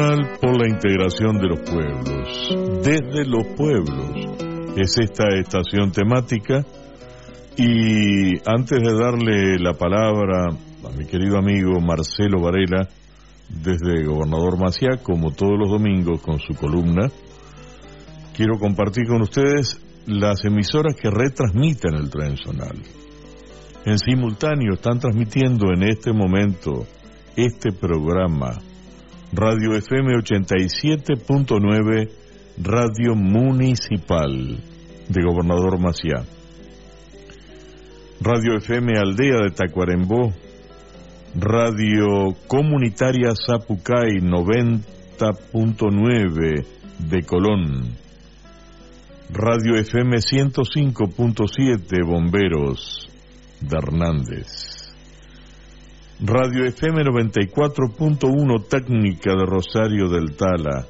Por la integración de los pueblos, desde los pueblos, es esta estación temática. Y antes de darle la palabra a mi querido amigo Marcelo Varela, desde Gobernador Maciá, como todos los domingos con su columna, quiero compartir con ustedes las emisoras que retransmiten el tren zonal. En simultáneo están transmitiendo en este momento este programa: Radio FM 87.9, Radio Municipal de Gobernador Maciá, Radio FM Aldea de Tacuarembó, Radio Comunitaria Zapucay 90.9 de Colón, Radio FM 105.7 Bomberos de Hernández, Radio FM 94.1 Técnica de Rosario del Tala,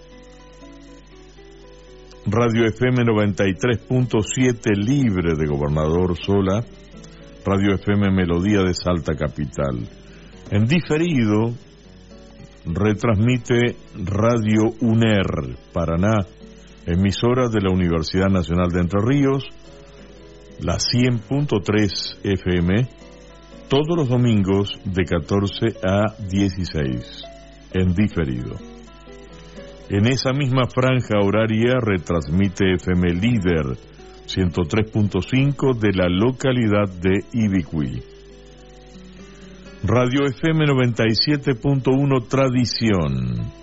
Radio FM 93.7 Libre de Gobernador Sola, Radio FM Melodía de Salta Capital. En diferido retransmite Radio UNER Paraná, emisora de la Universidad Nacional de Entre Ríos, la 100.3 FM, todos los domingos de 14 a 16, en diferido. En esa misma franja horaria retransmite FM Líder 103.5 de la localidad de Ibicuí. Radio FM 97.1 Tradición.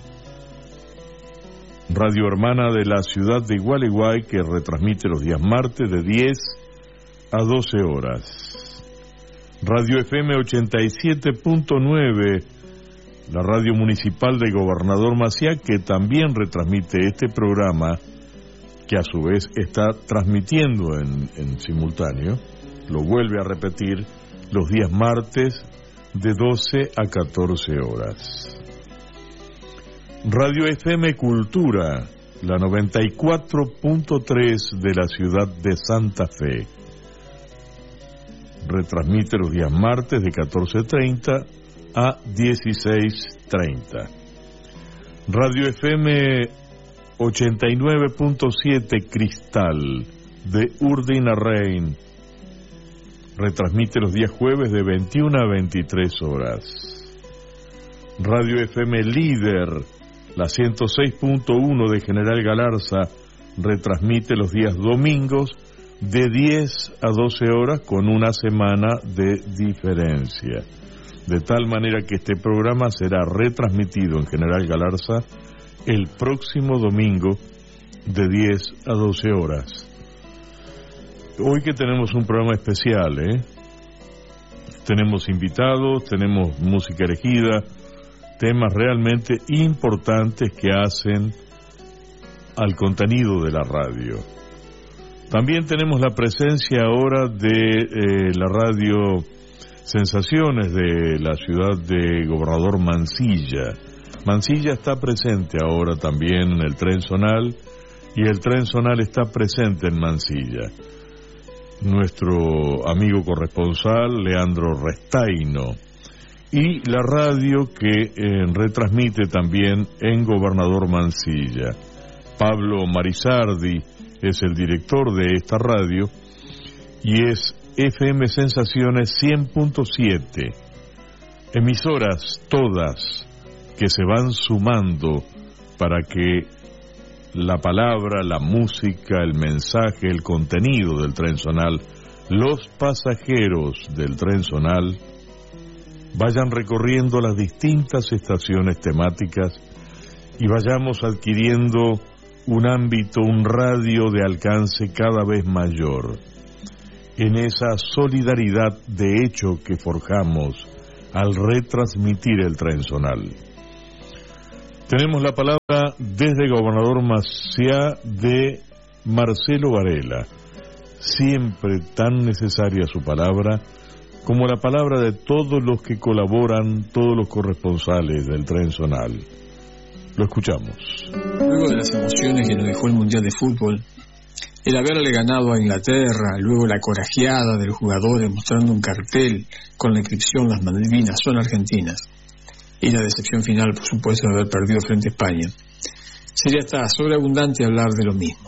Radio hermana de la ciudad de Gualeguay, que retransmite los días martes de 10 a 12 horas. Radio FM 87.9, la radio municipal de Gobernador Maciá, que también retransmite este programa, que a su vez está transmitiendo en simultáneo, lo vuelve a repetir los días martes de 12 a 14 horas. Radio FM Cultura, la 94.3 de la ciudad de Santa Fe, retransmite los días martes de 14:30 a 16:30. Radio FM 89.7 Cristal de Urdinarrein, retransmite los días jueves de 21 a 23 horas. Radio FM Líder, la 106.1 de General Galarza, retransmite los días domingos de 10 a 12 horas con una semana de diferencia. De tal manera que este programa será retransmitido en General Galarza el próximo domingo de 10 a 12 horas. Hoy que tenemos un programa especial, tenemos invitados, tenemos música elegida, temas realmente importantes que hacen al contenido de la radio. También tenemos la presencia ahora de la radio Sensaciones de la ciudad de Gobernador Mansilla. Mansilla está presente ahora también en el tren zonal, y el tren zonal está presente en Mansilla. Nuestro amigo corresponsal Leandro Restaino, y la radio que retransmite también en Gobernador Mansilla. Pablo Marisardi es el director de esta radio, y es FM Sensaciones 100.7. Emisoras todas que se van sumando para que la palabra, la música, el mensaje, el contenido del tren zonal, los pasajeros del tren zonal vayan recorriendo las distintas estaciones temáticas y vayamos adquiriendo un ámbito, un radio de alcance cada vez mayor, en esa solidaridad de hecho que forjamos al retransmitir el tren zonal. Tenemos la palabra desde Gobernador Maciá de Marcelo Varela, siempre tan necesaria su palabra como la palabra de todos los que colaboran, todos los corresponsales del tren zonal. Lo escuchamos. Luego de las emociones que nos dejó el Mundial de Fútbol, el haberle ganado a Inglaterra, luego la corajeada de los jugadores mostrando un cartel con la inscripción "Las Malvinas son argentinas", y la decepción final, por supuesto, de haber perdido frente a España. Sería hasta sobreabundante hablar de lo mismo.